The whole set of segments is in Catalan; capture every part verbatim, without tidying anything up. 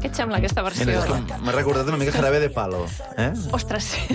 Què et sembla aquesta versió? Mira, és com, m'ha recordat una mica Jarabe de Palo. Eh? Ostres, sí.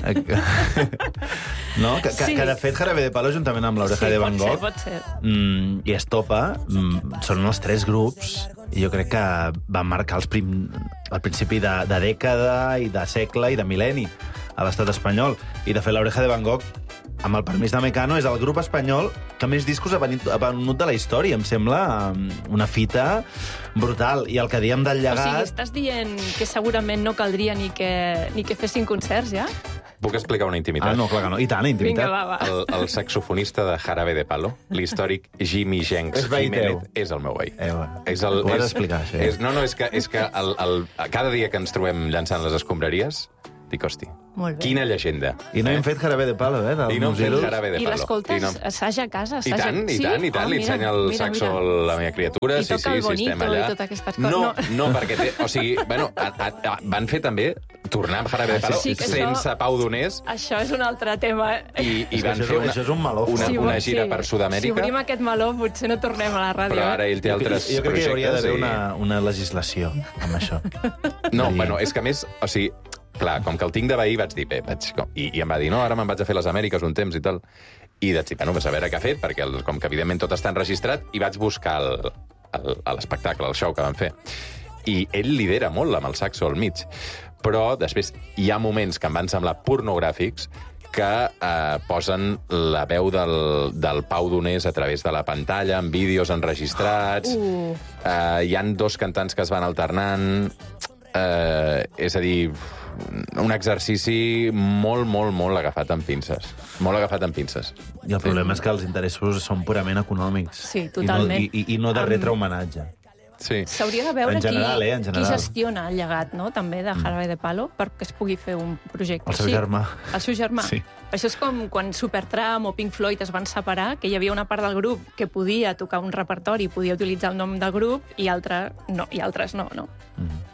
No? Que, que, Sí. que de fet Jarabe de Palo, juntament amb l'Oreja Sí, de pot Van ser, Gogh, pot ser. mm, i Estopa, mm, són els tres grups i jo crec que van marcar els prim, el principi de, de dècada i de segle i de mil·lenni a l'estat espanyol. I de fet l'Oreja de Van Gogh, amb el permís de Mecano, és el grup espanyol que més discos ha venut, ha venut de la història. Em sembla um, una fita brutal. I el que diem del O sigui, llegat... estàs dient que segurament no caldria ni que, ni que fessin concerts, ja? Puc explicar una intimitat? Ah, no, clar que no. I tant, intimitat. Vinga, va, va. El, el saxofonista de Jarabe de Palo, l'històric Jimmy Jenks És veí Jiménez, teu. és el meu veí. Eh, bueno. És el, Ho has és- d'explicar, això. És, no, no, és que, és que el, el, cada dia que ens trobem llançant les escombraries, dic, hosti, Molt bé. quina llegenda. I no hem fet Jarabe de Palo, eh? I no hem fet Museros. Jarabe de I Palo. l'escoltes? no... Assaja a casa? I Assaja... tant, i Sí? tant, i tant. Oh, Li mira, ensenya el mira, saxo mira. a la meva criatura. I sí, toca sí, el sí, estem bonito allà. i totes aquestes coses. No, No. no, perquè té... O sigui, bueno, a, a, a, van fer també tornar amb Jarabe de Palo Sí, que això- sense Pau Donés Això és un altre tema. i, i És que van això és- fer una, això és un meló. una, Sí, una sí. gira per Si Sud-amèrica, obrim aquest meló, potser no tornem a la ràdio. però ara eh? ell té altres Jo crec que hi hauria projectes. d'haver i- una, una legislació amb això. No, I- bueno, és que a més, o sigui, clar, com que el tinc de veí, vaig dir, bé, vaig, com, i, i em va dir, no, ara me'n vaig a fer les Amèriques un temps i tal. I vaig dir, bueno, vas a veure què ha fet, perquè el, com que evidentment tot està enregistrat, i vaig buscar el- el- a l'espectacle, el show que van fer. I ell lidera molt amb el saxo al mig. Però després hi ha moments que em van semblar pornogràfics que eh, posen la veu del, del Pau Donés a través de la pantalla, amb vídeos enregistrats. Uh. Eh, hi han dos cantants que es van alternant. Eh, és a dir, un exercici molt, molt, molt agafat amb pinces. Molt agafat amb pinces. I el problema és que els interessos són purament econòmics. Sí, totalment. I no, i, i no de Amb- retre homenatge. Sí. S'hauria de veure En general, qui, eh, en qui general. gestiona el llegat, no?, també, de Jarabe de Palo, perquè es pugui fer un projecte El seu així. germà. El seu germà. Sí. Això és com quan Supertramp o Pink Floyd es van separar, que hi havia una part del grup que podia tocar un repertori, podia utilitzar el nom del grup, i altra no, i altres no, no? Mm.